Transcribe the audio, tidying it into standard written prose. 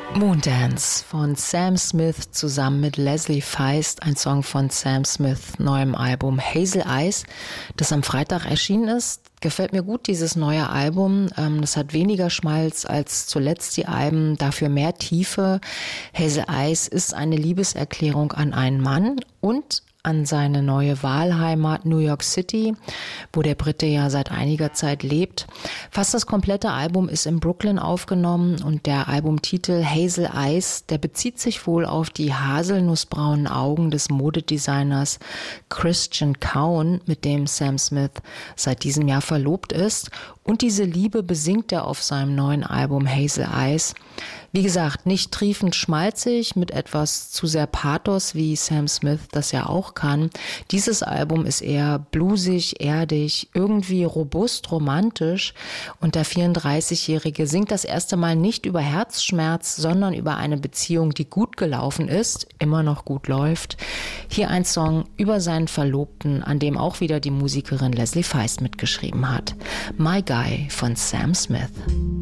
Moondance von Sam Smith zusammen mit Leslie Feist, ein Song von Sam Smiths neuem Album Hazel Eyes, das am Freitag erschienen ist. Gefällt mir gut, dieses neue Album. Das hat weniger Schmalz als zuletzt die Alben, dafür mehr Tiefe. Hazel Eyes ist eine Liebeserklärung an einen Mann und an seine neue Wahlheimat New York City, wo der Brite ja seit einiger Zeit lebt. Fast das komplette Album ist in Brooklyn aufgenommen und der Albumtitel Hazel Eyes, der bezieht sich wohl auf die haselnussbraunen Augen des Modedesigners Christian Cowan, mit dem Sam Smith seit diesem Jahr verlobt ist. Und diese Liebe besingt er auf seinem neuen Album Hazel Eyes. Wie gesagt, nicht triefend schmalzig mit etwas zu sehr Pathos, wie Sam Smith das ja auch kann. Dieses Album ist eher bluesig, erdig, irgendwie robust, romantisch. Und der 34-Jährige singt das erste Mal nicht über Herzschmerz, sondern über eine Beziehung, die gut gelaufen ist, immer noch gut läuft. Hier ein Song über seinen Verlobten, an dem auch wieder die Musikerin Leslie Feist mitgeschrieben hat. My Guy von Sam Smith.